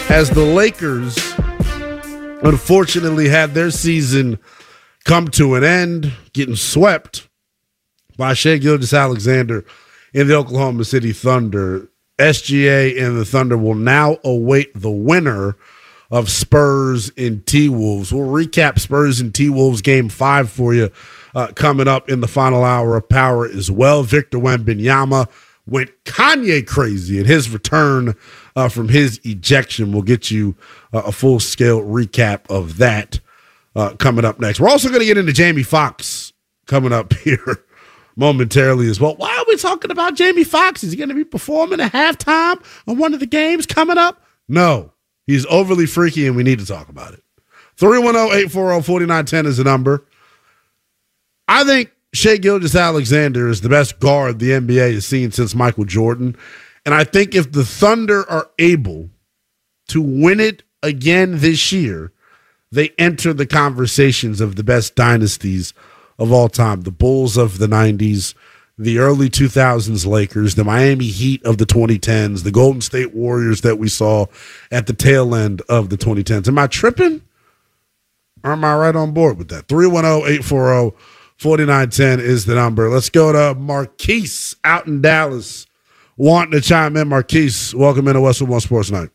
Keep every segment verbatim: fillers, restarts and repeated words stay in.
as the Lakers unfortunately had their season come to an end, getting swept by Shai Gilgeous-Alexander in the Oklahoma City Thunder. S G A and the Thunder will now await the winner of Spurs and T-Wolves. We'll recap Spurs and T-Wolves game five for you uh, coming up in the final hour of Power as well. Victor Wembanyama went Kanye crazy in his return uh, from his ejection. We'll get you uh, a full-scale recap of that uh, coming up next. We're also going to get into Jamie Foxx coming up here momentarily as well. Why are we talking about Jamie Foxx? Is he going to be performing at halftime on one of the games coming up? No. He's overly freaky, and we need to talk about it. three one zero, eight four zero, four nine one zero is the number. I think Shai Gilgeous-Alexander is the best guard the N B A has seen since Michael Jordan. And I think if the Thunder are able to win it again this year, they enter the conversations of the best dynasties of all time. The Bulls of the nineties, the early two thousands Lakers, the Miami Heat of the twenty tens, the Golden State Warriors that we saw at the tail end of the twenty tens. Am I tripping? Or am I right on board with that? three one zero, eight four zero, four nine one zero is the number. Let's go to Marquise out in Dallas wanting to chime in. Marquise, welcome into Westwood One Sports Night.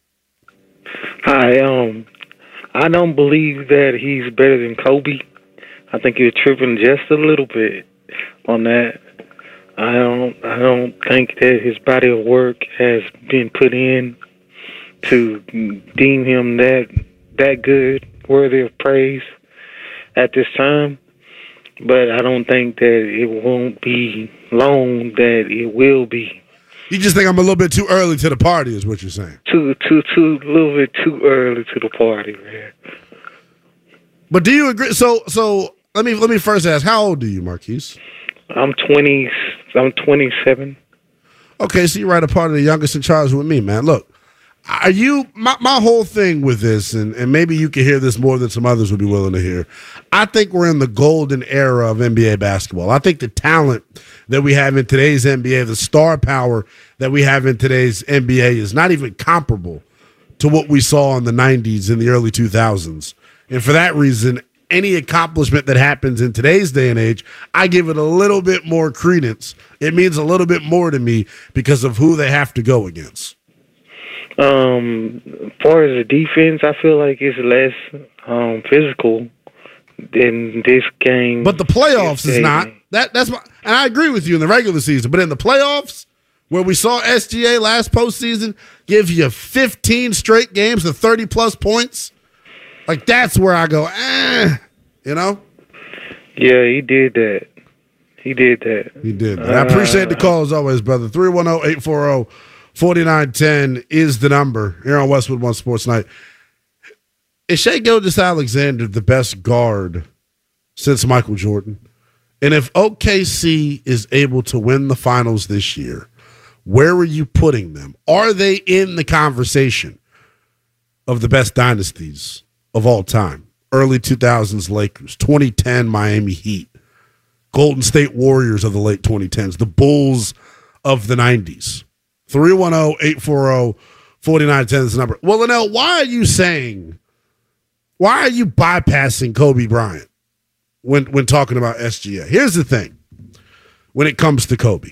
Hi, um, I don't believe that he's better than Kobe. I think you're tripping just a little bit on that. I don't. I don't think that his body of work has been put in to deem him that that good, worthy of praise at this time. But I don't think that it won't be long that it will be. You just think I'm a little bit too early to the party, is what you're saying? Too, too, too, a little bit too early to the party, man. But do you agree? So, so let me let me first ask, how old are you, Marquise? I'm twenty. I'm twenty-seven. Okay, so you're right a part of the youngest in charge with me, man. Look, are you my my whole thing with this, and, and maybe you can hear this more than some others would be willing to hear. I think we're in the golden era of N B A basketball. I think the talent that we have in today's N B A, the star power that we have in today's N B A is not even comparable to what we saw in the nineties and the early two thousands. And for that reason, any accomplishment that happens in today's day and age, I give it a little bit more credence. It means a little bit more to me because of who they have to go against. Um, as far as the defense, I feel like it's less um, physical than this game. But the playoffs is not. That that's my, and I agree with you in the regular season. But in the playoffs, where we saw S G A last postseason give you fifteen straight games of thirty plus points, like that's where I go, eh, you know? Yeah, he did that. He did that. He did that. I appreciate the call as always, brother. three one zero, eight four zero, four nine one zero is the number here on Westwood One Sports Night. Is Shai Gilgeous-Alexander the best guard since Michael Jordan? And if O K C is able to win the finals this year, where are you putting them? Are they in the conversation of the best dynasties of all time? Early two thousands Lakers, twenty ten Miami Heat, Golden State Warriors of the late twenty tens, the Bulls of the nineties. three one zero, eight four zero, four nine one zero is the number. Well, Linnell, why are you saying, why are you bypassing Kobe Bryant when, when talking about S G A? Here's the thing when it comes to Kobe.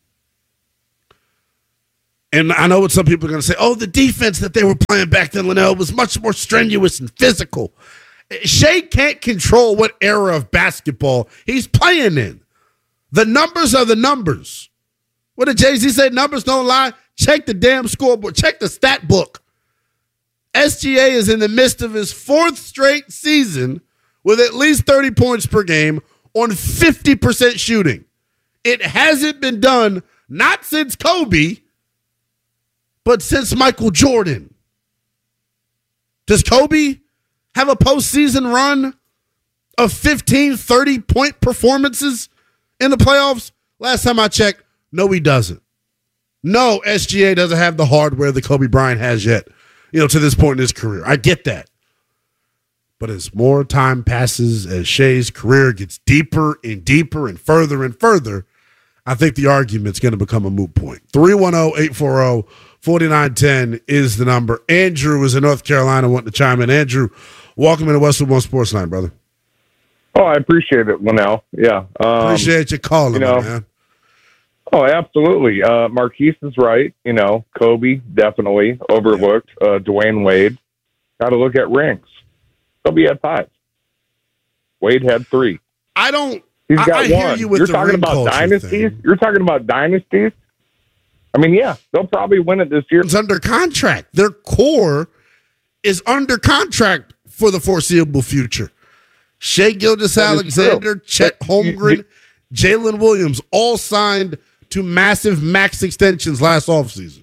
And I know what some people are going to say, oh, the defense that they were playing back then, Linnell, was much more strenuous and physical. Shai can't control what era of basketball he's playing in. The numbers are the numbers. What did Jay-Z say? Numbers don't lie. Check the damn scoreboard. Check the stat book. S G A is in the midst of his fourth straight season with at least thirty points per game on fifty percent shooting. It hasn't been done, not since Kobe, but since Michael Jordan. Does Kobe have a postseason run of fifteen, thirty-point performances in the playoffs? Last time I checked, no, he doesn't. No, S G A doesn't have the hardware that Kobe Bryant has yet, you know, to this point in his career. I get that. But as more time passes, as Shai's career gets deeper and deeper and further and further, I think the argument's going to become a moot point. three one zero, eight four zero, four nine one zero is the number. Andrew is in North Carolina wanting to chime in. Andrew, welcome into Westwood One Sports Night, brother. Oh, I appreciate it, Linnell. Yeah. Um, appreciate you calling, you know, man. Oh, absolutely. Uh, Marquise is right. You know, Kobe, definitely overlooked. Yeah. Uh, Dwayne Wade. Got to look at rings. Kobe had five. Wade had three. I don't. He's got I, I one. hear you with You're the talking ring about dynasties. thing. You're talking about dynasties. I mean, yeah, they'll probably win it this year. It's under contract. Their core is under contract for the foreseeable future. Shai Gilgeous-Alexander, Chet Holmgren, Jalen Williams, all signed to massive max extensions last offseason.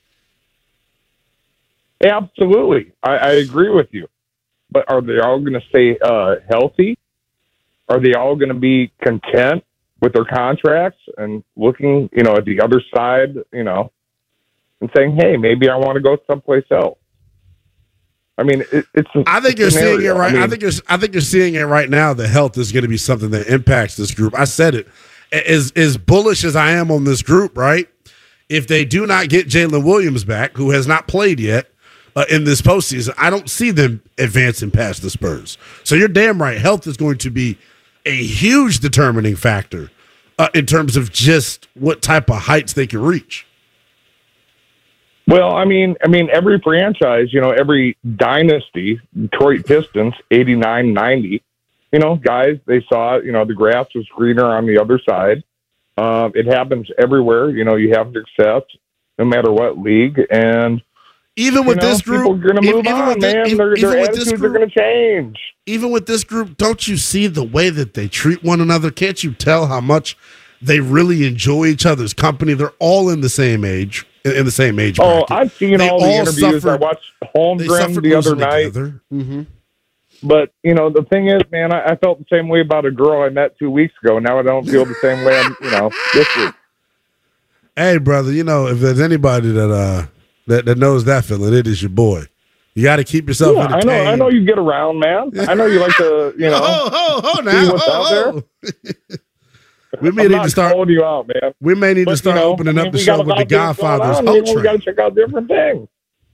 Absolutely. I, I agree with you. But are they all going to stay uh, healthy? Are they all going to be content with their contracts and looking, you know, at the other side, you know, and saying, hey, maybe I want to go someplace else? I mean, it, it's. A, I think you're scenario. seeing it right. I, mean, I think you're. I think you're seeing it right now. The health is going to be something that impacts this group. I said it. As as bullish as I am on this group, right? If they do not get Jalen Williams back, who has not played yet uh, in this postseason, I don't see them advancing past the Spurs. So you're damn right. Health is going to be a huge determining factor uh, in terms of just what type of heights they can reach. Well, I mean, I mean, every franchise, you know, every dynasty, Detroit Pistons, eighty-nine, ninety, you know, guys, they saw, you know, the grass was greener on the other side. Uh, it happens everywhere. You know, you have to accept no matter what league. And even with you know, this group, people are going to move even, on, even man. This, their even their with attitudes this group, are going to change. Even with this group, don't you see the way that they treat one another? Can't you tell how much they really enjoy each other's company? They're all in the same age. In the same age bracket. Oh, I've seen they all the all interviews. Suffered, I watched Holmgren the other night. Mm-hmm. But, you know, the thing is, man, I, I felt the same way about a girl I met two weeks ago. Now I don't feel the same way, I'm, you know, this week. Hey, brother, you know, if there's anybody that uh that, that knows that feeling, it is your boy. You got to keep yourself yeah, entertained. I know, I know you get around, man. I know you like to, you know, oh, oh, oh, now. see what's oh, out oh. there. We may I'm need not to start calling you out, man. We may need but, to start you know, opening I mean, up the show with the Godfather's Hope Train. We got to check out different things.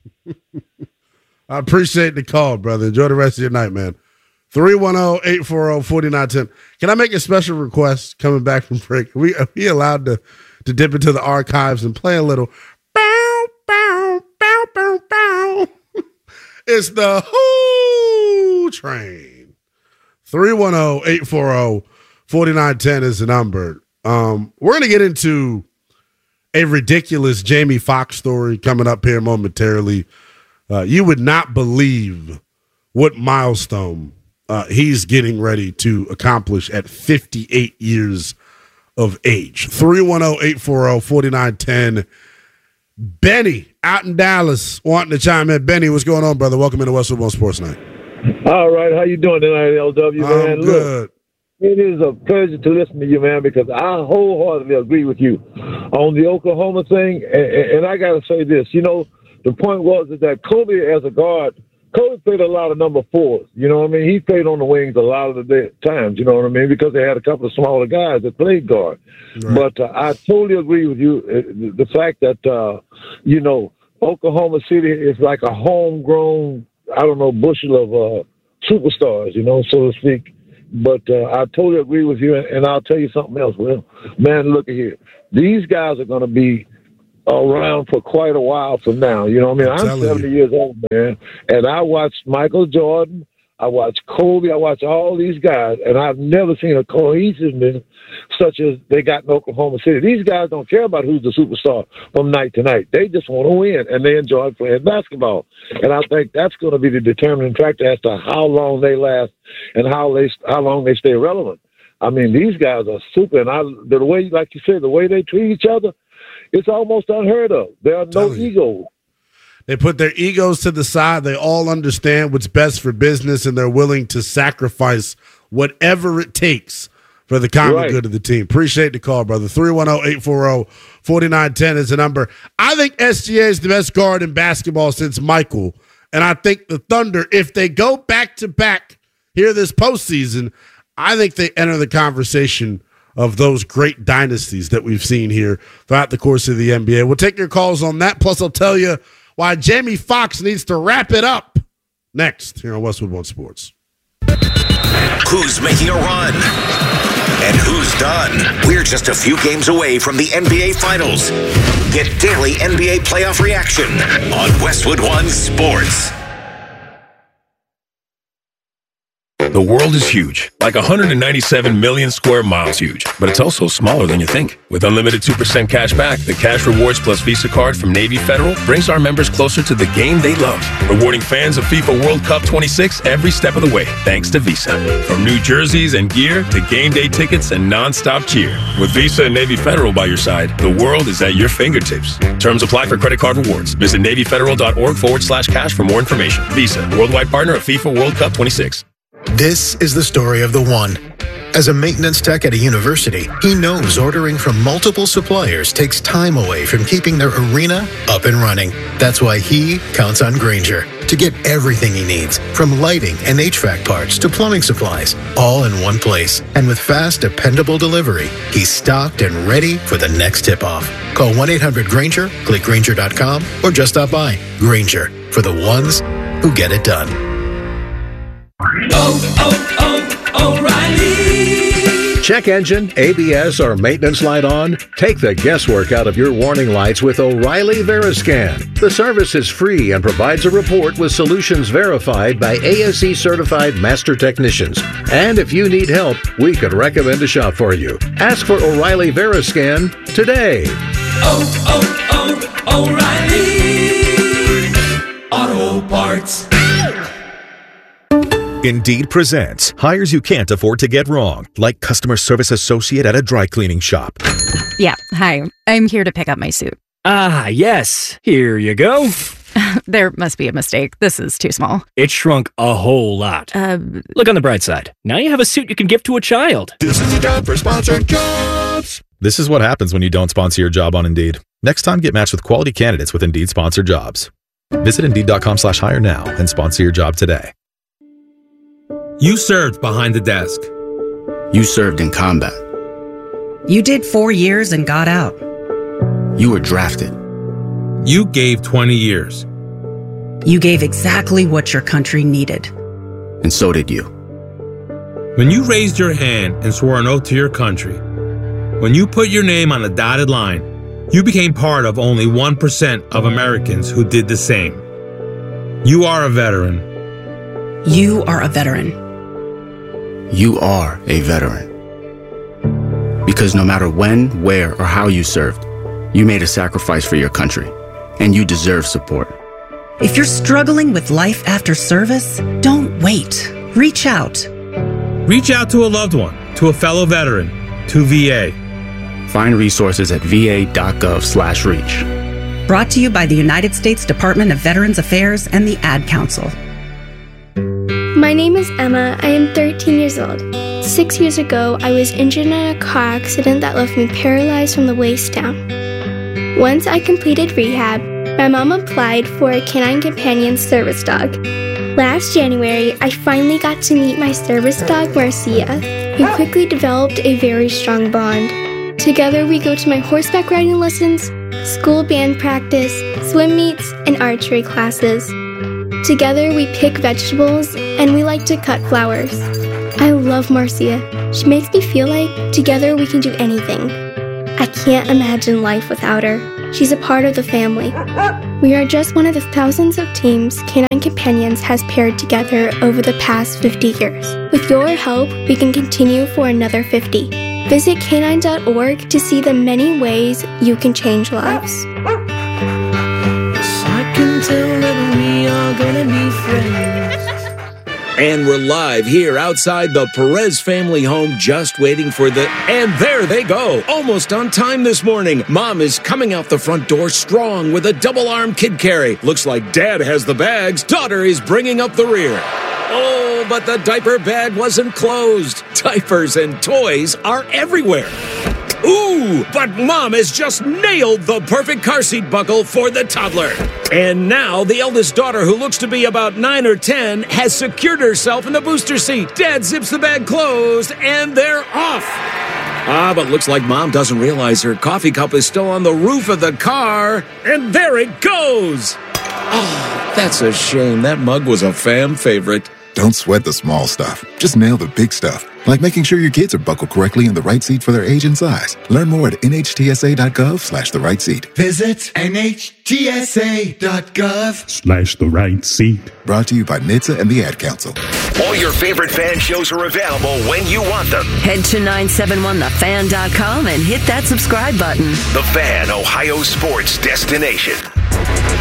I appreciate the call, brother. Enjoy the rest of your night, man. three one zero, eight four zero, four nine one zero. Can I make a special request coming back from break? Are we, are we allowed to, to dip into the archives and play a little bow, bow, bow, bow, bow? It's the Who Train. three one zero, eight four zero, four nine one zero is the number. Um, we're going to get into a ridiculous Jamie Foxx story coming up here momentarily. Uh, you would not believe what milestone uh, he's getting ready to accomplish at fifty-eight years of age. three one zero, eight four zero, four nine one zero. Benny out in Dallas wanting to chime in. Benny, what's going on, brother? Welcome into Westwood One Sports Night. All right. How you doing tonight, L W, man? I'm good. Look, it is a pleasure to listen to you, man, because I wholeheartedly agree with you on the Oklahoma thing. And, and I got to say this, you know, the point was is that Kobe as a guard, Kobe played a lot of number fours. You know what I mean? He played on the wings a lot of the day, times, you know what I mean? Because they had a couple of smaller guys that played guard. Right. But uh, I totally agree with you. Uh, the fact that, uh, you know, Oklahoma City is like a homegrown, I don't know, bushel of uh, superstars, you know, so to speak. But uh, I totally agree with you. And I'll tell you something else, Will. Man, look at here. These guys are going to be around for quite a while from now. You know what I mean? I'm, I'm seventy you. years old, man. And I watched Michael Jordan. I watched Kobe. I watched all these guys. And I've never seen a cohesiveness such as they got in Oklahoma City. These guys don't care about who's the superstar from night to night. They just want to win, and they enjoy playing basketball. And I think that's going to be the determining factor as to how long they last and how they how long they stay relevant. I mean, these guys are super. And I, the way, like you said, the way they treat each other, it's almost unheard of. There are no egos. They put their egos to the side. They all understand what's best for business, and they're willing to sacrifice whatever it takes for the common right. good of the team. Appreciate the call, brother. three one zero, eight four zero, four nine one zero is the number. I think S G A is the best guard in basketball since Michael, and I think the Thunder, if they go back-to-back here this postseason, I think they enter the conversation of those great dynasties that we've seen here throughout the course of the N B A. We'll take your calls on that. Plus, I'll tell you why Jamie Foxx needs to wrap it up next here on Westwood One Sports. Who's making a run? And who's done? We're just a few games away from the N B A Finals. Get daily N B A playoff reaction on Westwood One Sports. The world is huge, like one hundred ninety-seven million square miles huge, but it's also smaller than you think. With unlimited two percent cash back, the Cash Rewards Plus Visa card from Navy Federal brings our members closer to the game they love, rewarding fans of FIFA World Cup twenty-six every step of the way, thanks to Visa. From new jerseys and gear to game day tickets and non-stop cheer. With Visa and Navy Federal by your side, the world is at your fingertips. Terms apply for credit card rewards. Visit NavyFederal.org forward slash cash for more information. Visa, worldwide partner of FIFA World Cup twenty-six. This is the story of the one. As a maintenance tech at a university, he knows ordering from multiple suppliers takes time away from keeping their arena up and running. That's why he counts on Grainger to get everything he needs, from lighting and H V A C parts to plumbing supplies, all in one place. And with fast, dependable delivery, he's stocked and ready for the next tip-off. Call one eight hundred Grainger, click Grainger dot com, or just stop by. Grainger, for the ones who get it done. Oh, oh, oh, O'Reilly. Check engine, A B S, or maintenance light on? Take the guesswork out of your warning lights with O'Reilly Veriscan. The service is free and provides a report with solutions verified by A S E certified master technicians. And if you need help, we could recommend a shop for you. Ask for O'Reilly Veriscan today. Oh, oh, oh, O'Reilly Auto Parts. Indeed presents hires you can't afford to get wrong, like customer service associate at a dry cleaning shop. Yeah, hi. I'm here to pick up my suit. Ah, yes. Here you go. There must be a mistake. This is too small. It shrunk a whole lot. Uh, Look on the bright side. Now you have a suit you can give to a child. This is the job for sponsored jobs. This is what happens when you don't sponsor your job on Indeed. Next time, get matched with quality candidates with Indeed sponsored jobs. Visit Indeed.com slash hire now and sponsor your job today. You served behind the desk. You served in combat. You did four years and got out. You were drafted. You gave twenty years. You gave exactly what your country needed. And so did you. When you raised your hand and swore an oath to your country, when you put your name on a dotted line, you became part of only one percent of Americans who did the same. You are a veteran. You are a veteran. You are a veteran. Because no matter when, where, or how you served, you made a sacrifice for your country, and you deserve support. If you're struggling with life after service, don't wait. Reach out. Reach out to a loved one, to a fellow veteran, to V A. Find resources at va.gov slash reach. Brought to you by the United States Department of Veterans Affairs and the Ad Council. My name is Emma. I am thirteen years old. Six years ago, I was injured in a car accident that left me paralyzed from the waist down. Once I completed rehab, my mom applied for a Canine Companion service dog. Last January, I finally got to meet my service dog, Marcia. We quickly developed a very strong bond. Together, we go to my horseback riding lessons, school band practice, swim meets, and archery classes. Together, we pick vegetables, and we like to cut flowers. I love Marcia. She makes me feel like together we can do anything. I can't imagine life without her. She's a part of the family. We are just one of the thousands of teams Canine Companions has paired together over the past fifty years. With your help, we can continue for another fifty. Visit canine dot org to see the many ways you can change lives. I can tell that we are gonna be friends. And we're live here outside the Perez family home, just waiting for the... And there they go, almost on time this morning. Mom is coming out the front door strong with a double-arm kid carry. Looks like Dad has the bags. Daughter is bringing up the rear. Oh, but the diaper bag wasn't closed. Diapers and toys are everywhere. Ooh, but Mom has just nailed the perfect car seat buckle for the toddler. And now the eldest daughter, who looks to be about nine or ten, has secured herself in the booster seat. Dad zips the bag closed, and they're off. Ah, but looks like Mom doesn't realize her coffee cup is still on the roof of the car. And there it goes. Oh, that's a shame. That mug was a fam favorite. Don't sweat the small stuff. Just nail the big stuff, like making sure your kids are buckled correctly in the right seat for their age and size. Learn more at nhtsa.gov slash the right seat. Visit nhtsa.gov Slash the right seat. Brought to you by N H T S A and the Ad Council. All your favorite fan shows are available when you want them. Head to nine seven one the fan dot com and hit that subscribe button. The Fan, Ohio sports destination.